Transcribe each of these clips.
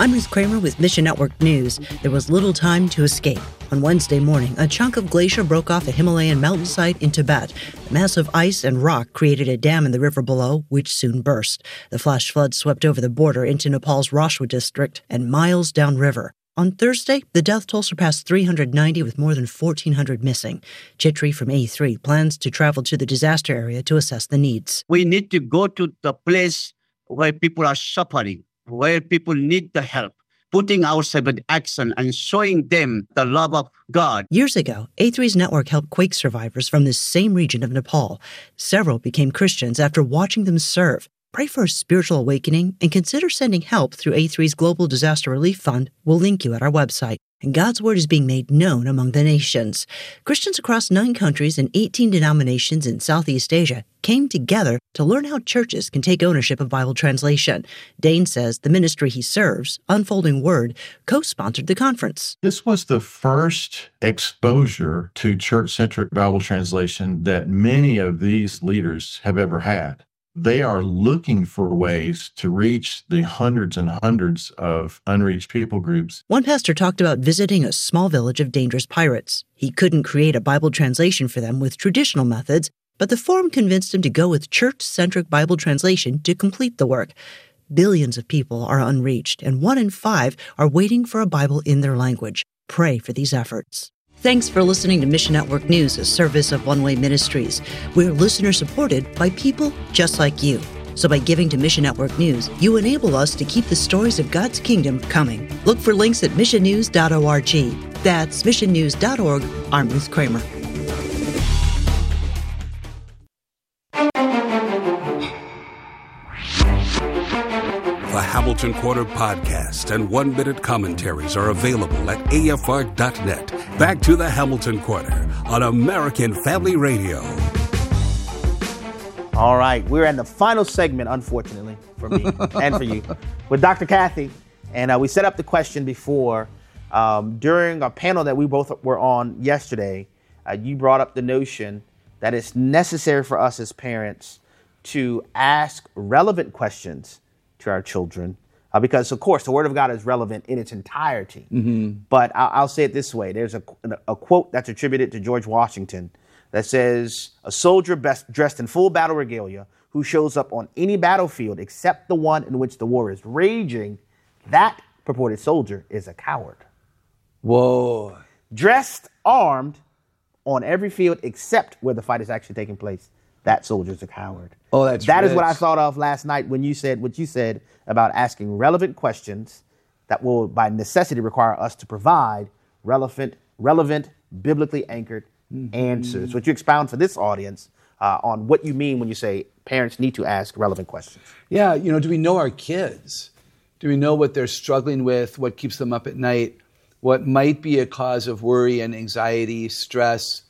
I'm Ruth Kramer with Mission Network News. There was little time to escape. On Wednesday morning, a chunk of glacier broke off a Himalayan mountainside in Tibet. The massive ice and rock created a dam in the river below, which soon burst. The flash flood swept over the border into Nepal's Rashwa district and miles downriver. On Thursday, the death toll surpassed 390 with more than 1,400 missing. Chitri from A3 plans to travel to the disaster area to assess the needs. We need to go to the place where people are suffering, where people need the help, putting ourselves in action and showing them the love of God. Years ago, A3's network helped quake survivors from this same region of Nepal. Several became Christians after watching them serve. Pray for a spiritual awakening and consider sending help through A3's Global Disaster Relief Fund. We'll link you at our website. And God's Word is being made known among the nations. Christians across 9 countries and 18 denominations in Southeast Asia came together to learn how churches can take ownership of Bible translation. Dane says the ministry he serves, Unfolding Word, co-sponsored the conference. This was the first exposure to church-centric Bible translation that many of these leaders have ever had. They are looking for ways to reach the hundreds and hundreds of unreached people groups. One pastor talked about visiting a small village of dangerous pirates. He couldn't create a Bible translation for them with traditional methods, but the forum convinced him to go with church-centric Bible translation to complete the work. Billions of people are unreached, and 1 in 5 are waiting for a Bible in their language. Pray for these efforts. Thanks for listening to Mission Network News, a service of One Way Ministries. We're listener-supported by people just like you. So by giving to Mission Network News, you enable us to keep the stories of God's kingdom coming. Look for links at missionnews.org. That's missionnews.org. I'm Ruth Kramer. The Hamilton Quarter podcast and 1-minute commentaries are available at afr.net. Back to the Hamilton Quarter on American Family Radio. All right, we're in the final segment, unfortunately, for me and for you, with Dr. Kathy. And we set up the question before. During a panel that we both were on yesterday, you brought up the notion that it's necessary for us as parents to ask relevant questions to our children, because, of course, the Word of God is relevant in its entirety. Mm-hmm. But I'll say it this way. There's a quote that's attributed to George Washington that says, "A soldier dressed in full battle regalia who shows up on any battlefield except the one in which the war is raging, that purported soldier is a coward." Whoa. Dressed, armed, on every field except where the fight is actually taking place, that soldier's a coward. Oh, that is what I thought of last night when you said what you said about asking relevant questions that will, by necessity, require us to provide relevant, biblically anchored answers. Would you expound for this audience on what you mean when you say parents need to ask relevant questions? Yeah, do we know our kids? Do we know what they're struggling with, what keeps them up at night, what might be a cause of worry and anxiety, stress,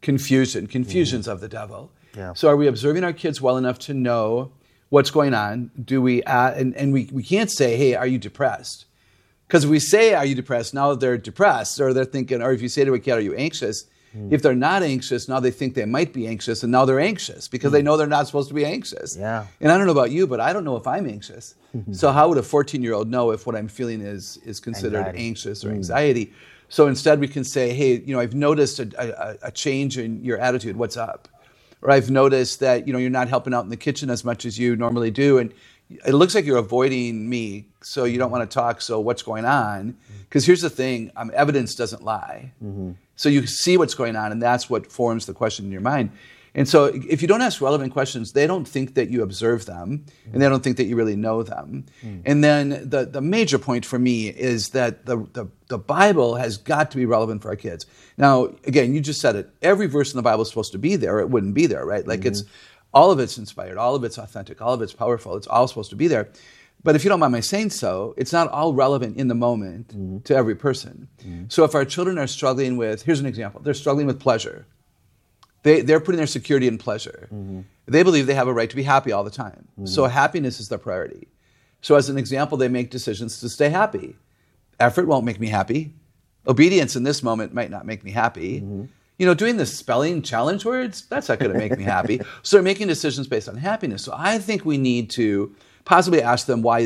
confusions of the devil? Yeah. So are we observing our kids well enough to know what's going on? Do we, and we can't say, hey, are you depressed? Because if we say, are you depressed, now they're depressed, or they're thinking, or if you say to a kid, are you anxious? If they're not anxious, now they think they might be anxious, and now they're anxious because they know they're not supposed to be anxious. Yeah. And I don't know about you, but I don't know if I'm anxious. So how would a 14-year-old know if what I'm feeling is considered anxious or anxiety? So instead we can say, hey, I've noticed a change in your attitude. What's up? Or I've noticed that, you're not helping out in the kitchen as much as you normally do. And it looks like you're avoiding me, so you don't want to talk. So what's going on? Because here's the thing, evidence doesn't lie. Mm-hmm. So you see what's going on, and that's what forms the question in your mind. And so if you don't ask relevant questions, they don't think that you observe them, and they don't think that you really know them. And then the major point for me is that the Bible has got to be relevant for our kids. Now, again, you just said it. Every verse in the Bible is supposed to be there, or it wouldn't be there, right? Like it's all of it's inspired, all of it's authentic, all of it's powerful. It's all supposed to be there. But if you don't mind my saying so, it's not all relevant in the moment to every person. So if our children are struggling with, here's an example, they're struggling with pleasure. They're putting their security in pleasure. They believe they have a right to be happy all the time. So happiness is their priority. So as an example, they make decisions to stay happy. Effort won't make me happy. Obedience in this moment might not make me happy. Doing the spelling challenge words, that's not going to make me happy. So they're making decisions based on happiness. So I think we need to possibly ask them, why is that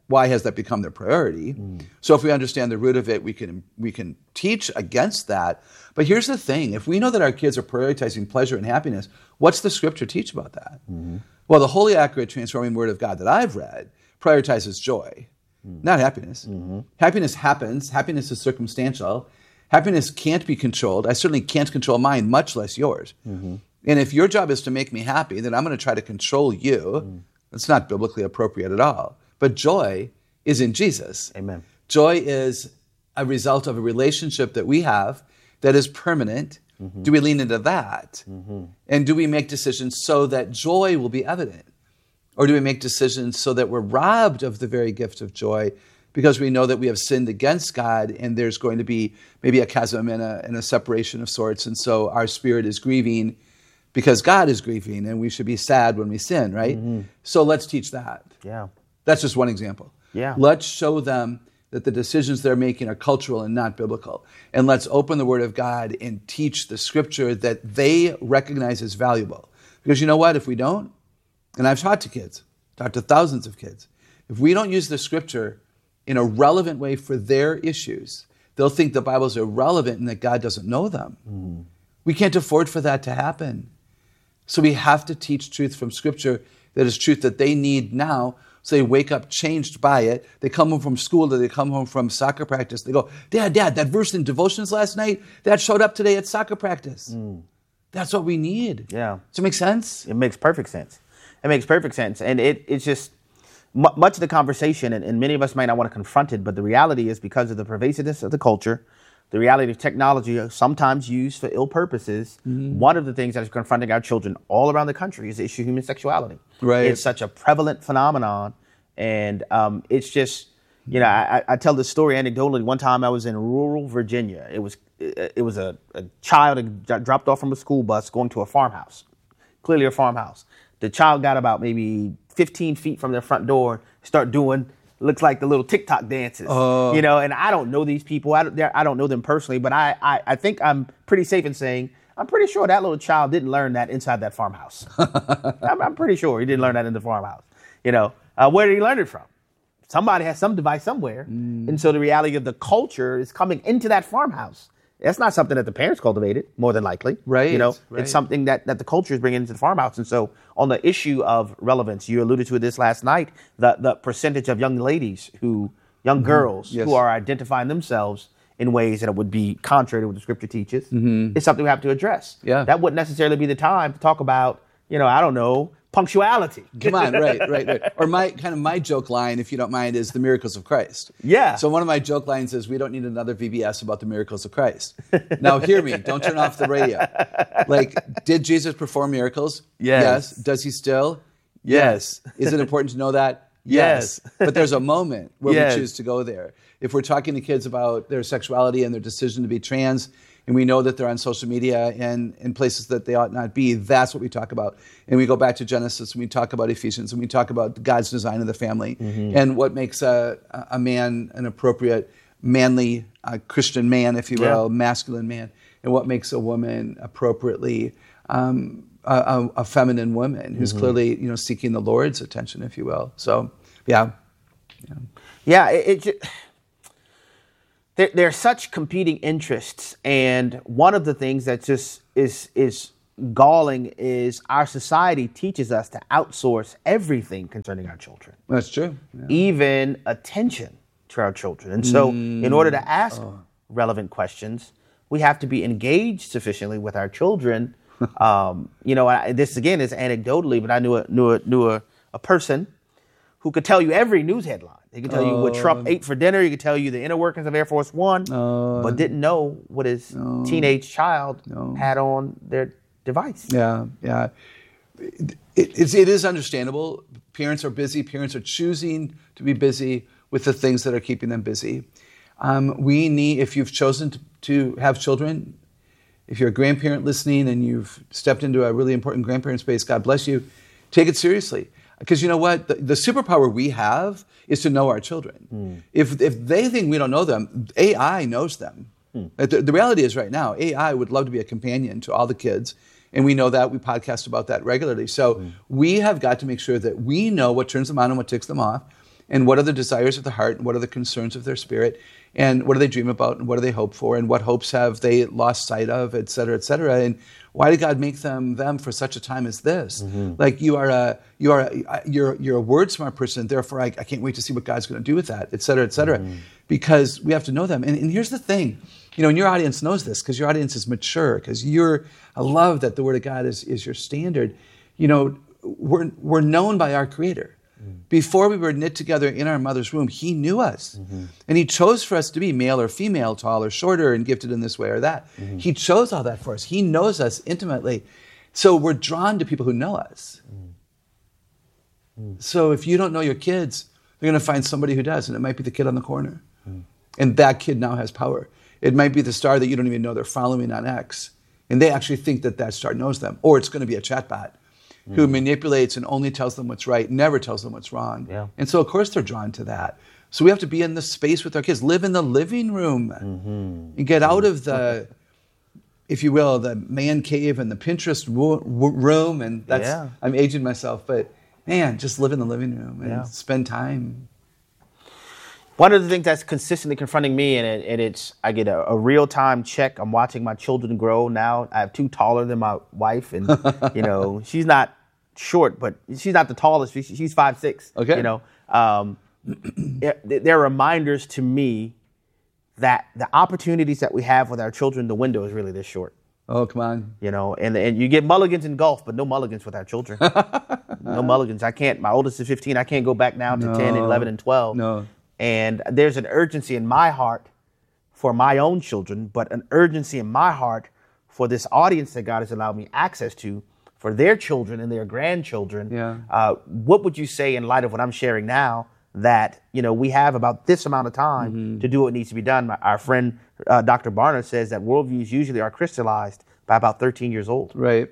why has that become their priority? So if we understand the root of it, we can teach against that. But here's the thing. If we know that our kids are prioritizing pleasure and happiness, what's the scripture teach about that? Well, the holy, accurate, transforming word of God that I've read prioritizes joy, not happiness. Happiness happens. Happiness is circumstantial. Happiness can't be controlled. I certainly can't control mine, much less yours. And if your job is to make me happy, then I'm going to try to control you. That's not biblically appropriate at all. But joy is in Jesus. Amen. Joy is a result of a relationship that we have that is permanent. Do we lean into that? And do we make decisions so that joy will be evident? Or do we make decisions so that we're robbed of the very gift of joy because we know that we have sinned against God and there's going to be maybe a chasm and a separation of sorts, and so our spirit is grieving because God is grieving, and we should be sad when we sin, right? So let's teach that. Yeah. That's just one example. Yeah. Let's show them that the decisions they're making are cultural and not biblical. And let's open the Word of God and teach the Scripture that they recognize as valuable. Because you know what? If we don't, and I've taught to kids, taught to thousands of kids, if we don't use the Scripture in a relevant way for their issues, they'll think the Bible's irrelevant and that God doesn't know them. We can't afford for that to happen. So we have to teach truth from Scripture that is truth that they need now, so they wake up changed by it. They come home from school, or they come home from soccer practice. They go, Dad, that verse in devotions last night, that showed up today at soccer practice. That's what we need. Yeah. Does it make sense? It makes perfect sense. It makes perfect sense. And it's just much of the conversation, and many of us might not want to confront it, but the reality is because of the pervasiveness of the culture, the reality of technology sometimes used for ill purposes, one of the things that is confronting our children all around the country is the issue of human sexuality. Right. It's such a prevalent phenomenon. And it's just, I tell this story anecdotally. One time I was in rural Virginia. It was a child that dropped off from a school bus going to a farmhouse, clearly a farmhouse. The child got about maybe 15 feet from their front door, start doing, looks like the little TikTok dances, and I don't know these people. I don't know them personally, but I think I'm pretty safe in saying I'm pretty sure that little child didn't learn that inside that farmhouse. I'm pretty sure he didn't learn that in the farmhouse. Where did he learn it from? Somebody has some device somewhere. And so the reality of the culture is coming into that farmhouse. That's not something that the parents cultivated, more than likely. Right. It's something that the culture is bringing into the farmhouse. And so on the issue of relevance, you alluded to this last night, the percentage of young girls who are identifying themselves in ways that would be contrary to what the Scripture teaches is something we have to address. Yeah. That wouldn't necessarily be the time to talk about, I don't know, punctuality. Come on, right. Or my joke line, if you don't mind, is the miracles of Christ. Yeah. So one of my joke lines is, we don't need another VBS about the miracles of Christ. Now hear me, don't turn off the radio. Did Jesus perform miracles? Yes. Does he still? Yes. Is it important to know that? Yes. But there's a moment where we choose to go there. If we're talking to kids about their sexuality and their decision to be trans, and we know that they're on social media and in places that they ought not be, that's what we talk about. And we go back to Genesis, and we talk about Ephesians, and we talk about God's design of the family, and what makes a man an appropriate, manly Christian man, if you will, masculine man, and what makes a woman appropriately a feminine woman who's clearly seeking the Lord's attention, if you will. So, yeah. There are such competing interests, and one of the things that just is galling is our society teaches us to outsource everything concerning our children. That's true. Yeah. Even attention to our children. And so in order to ask relevant questions, we have to be engaged sufficiently with our children. This again is anecdotally, but I knew a person who could tell you every news headline. He could tell you what Trump ate for dinner. He could tell you the inner workings of Air Force One, but didn't know what his teenage child had on their device. Yeah. It is understandable. Parents are busy. Parents are choosing to be busy with the things that are keeping them busy. If you've chosen to have children, if you're a grandparent listening and you've stepped into a really important grandparent space, God bless you, take it seriously. Because you know what? The superpower we have is to know our children. If they think we don't know them, AI knows them. The reality is right now, AI would love to be a companion to all the kids. And we know that. We podcast about that regularly. So we have got to make sure that we know what turns them on and what ticks them off. and what are the desires of the heart, and what are the concerns of their spirit, and what do they dream about, and what do they hope for, and what hopes have they lost sight of, et cetera, and why did God make them for such a time as this? Like you're a word smart person, therefore I can't wait to see what God's going to do with that, et cetera, because we have to know them. And here's the thing, and your audience knows this because your audience is mature, because I love that the Word of God is your standard. We're known by our Creator. Before we were knit together in our mother's womb, He knew us. And He chose for us to be male or female, tall or shorter, and gifted in this way or that. He chose all that for us. He knows us intimately. So we're drawn to people who know us. So if you don't know your kids, you're going to find somebody who does, and it might be the kid on the corner. And that kid now has power. It might be the star that you don't even know they're following on X. And they actually think that star knows them. Or it's going to be a chatbot who manipulates and only tells them what's right, never tells them what's wrong. Yeah. And so, of course, they're drawn to that. So we have to be in the space with our kids, live in the living room, and get out of the, if you will, the man cave and the Pinterest room. And that's, I'm aging myself, but man, just live in the living room and spend time. One of the things that's consistently confronting me, and it's I get a real-time check. I'm watching my children grow now. I have two taller than my wife, and she's not short, but she's not the tallest. She's 5'6". Okay. They're reminders to me that the opportunities that we have with our children, the window is really this short. Oh, come on. And you get mulligans in golf, but no mulligans with our children. No mulligans. I can't. My oldest is 15. I can't go back now to 10 and 11 and 12. No. And there's an urgency in my heart for my own children, but an urgency in my heart for this audience that God has allowed me access to, for their children and their grandchildren. Yeah. What would you say in light of what I'm sharing now, that we have about this amount of time to do what needs to be done? Our friend Dr. Barna says that worldviews usually are crystallized by about 13 years old. Right.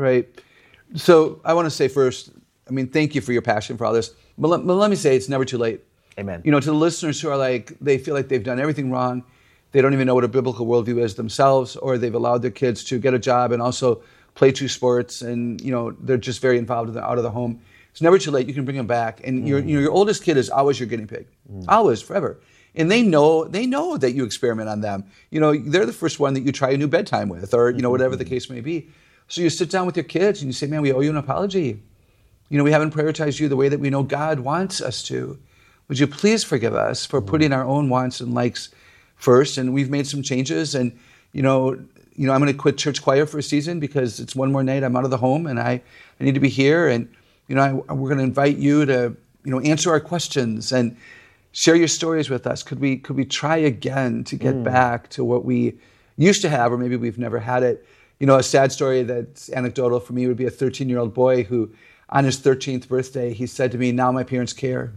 So I want to say first, thank you for your passion for all this. But let me say it's never too late. Amen. To the listeners who are they feel like they've done everything wrong, they don't even know what a biblical worldview is themselves, or they've allowed their kids to get a job and also play two sports, and they're just very involved out of the home. It's never too late. You can bring them back, and your oldest kid is always your guinea pig, always, forever. And they know that you experiment on them. They're the first one that you try a new bedtime with, or whatever the case may be. So you sit down with your kids and you say, "Man, we owe you an apology. We haven't prioritized you the way that we know God wants us to. Would you please forgive us for putting our own wants and likes first? And we've made some changes. And I'm going to quit church choir for a season because it's one more night I'm out of the home, and I need to be here. And we're going to invite you to answer our questions and share your stories with us. Could we try again to get back to what we used to have, or maybe we've never had it? A sad story that's anecdotal for me would be a 13-year-old boy who, on his 13th birthday, he said to me, "Now my parents care."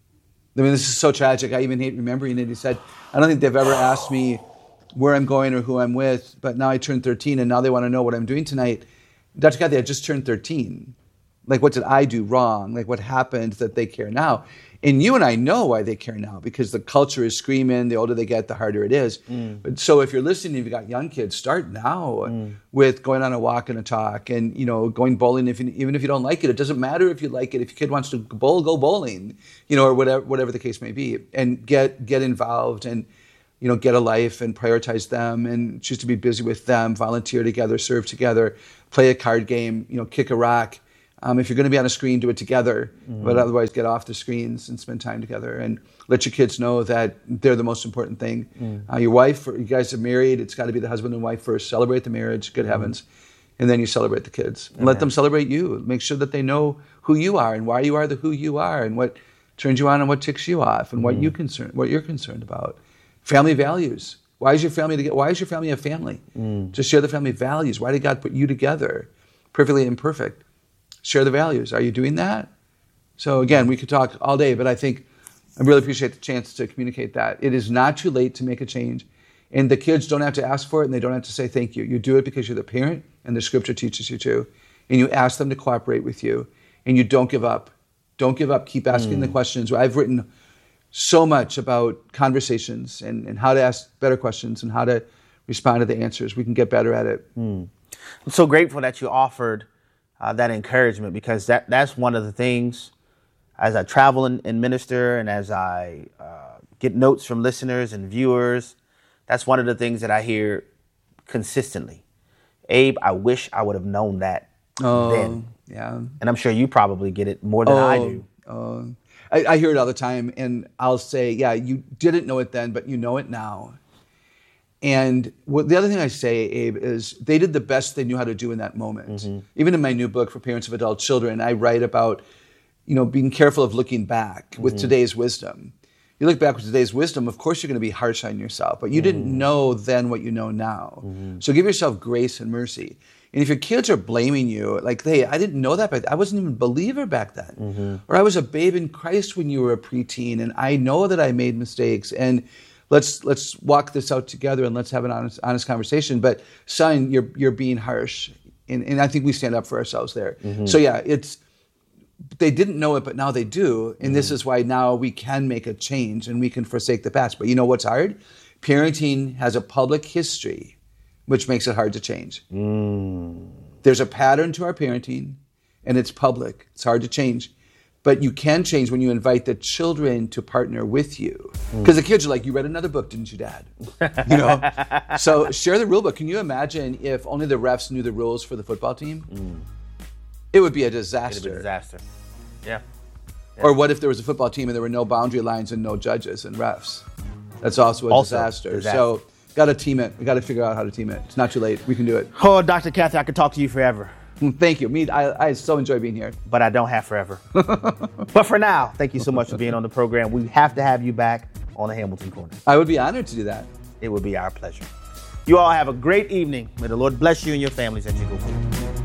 This is so tragic. I even hate remembering it. He said, "I don't think they've ever asked me where I'm going or who I'm with, but now I turned 13 and now they want to know what I'm doing tonight." Dr. Kathy, I just turned 13. What did I do wrong? What happened that they care now? And you and I know why they care now, because the culture is screaming. The older they get, the harder it is. But so if you're listening, if you've got young kids, start now with going on a walk and a talk, and going bowling. Even if you don't like it, it doesn't matter if you like it. If your kid wants to bowl, go bowling, or whatever the case may be, and get involved and get a life and prioritize them and choose to be busy with them, volunteer together, serve together, play a card game, kick a rock. If you're going to be on a screen, do it together, but otherwise get off the screens and spend time together, and let your kids know that they're the most important thing. Your wife, or you guys are married, it's got to be the husband and wife first. Celebrate the marriage, good heavens, and then you celebrate the kids. And let them celebrate you. Make sure that they know who you are and why you are who you are, and what turns you on and what ticks you off, and what you're concerned about. Family values. Why is your family a family? To share the family values. Why did God put you together, perfectly imperfect? Share the values. Are you doing that? So again, we could talk all day, but I think I really appreciate the chance to communicate that. It is not too late to make a change. And the kids don't have to ask for it, and they don't have to say thank you. You do it because you're the parent, and the scripture teaches you to. And you ask them to cooperate with you, and you don't give up. Don't give up. Keep asking the questions. I've written so much about conversations and how to ask better questions and how to respond to the answers. We can get better at it. I'm so grateful that you offered that encouragement, because that's one of the things as I travel and minister, and as I get notes from listeners and viewers, that's one of the things that I hear consistently. Abe, I wish I would have known that then. Yeah. And I'm sure you probably get it more than I do. I hear it all the time, and I'll say, yeah, you didn't know it then, but you know it now. And the other thing I say, Abe, is they did the best they knew how to do in that moment. Mm-hmm. Even in my new book for parents of adult children, I write about, being careful of looking back with today's wisdom. You look back with today's wisdom, of course you're going to be harsh on yourself, but you didn't know then what you know now. So give yourself grace and mercy. And if your kids are blaming you, like, hey, I didn't know that back then. I wasn't even a believer back then. Or I was a babe in Christ when you were a preteen, and I know that I made mistakes. And let's walk this out together, and let's have an honest conversation. But son, you're being harsh. And I think we stand up for ourselves there. So yeah, they didn't know it, but now they do. And this is why now we can make a change and we can forsake the past. But you know what's hard? Parenting has a public history, which makes it hard to change. There's a pattern to our parenting, and it's public. It's hard to change. But you can change when you invite the children to partner with you. Because the kids are like, you read another book, didn't you, Dad? So share the rule book. Can you imagine if only the refs knew the rules for the football team? It would be a disaster. It'd be a disaster. Yeah. Or what if there was a football team and there were no boundary lines and no judges and refs? That's also a disaster. So got to team it. We got to figure out how to team it. It's not too late. We can do it. Oh, Dr. Cathy, I could talk to you forever. Thank you. I so enjoy being here. But I don't have forever. But for now, thank you so much for being on the program. We have to have you back on the Hamilton Corner. I would be honored to do that. It would be our pleasure. You all have a great evening. May the Lord bless you and your families as you go forward.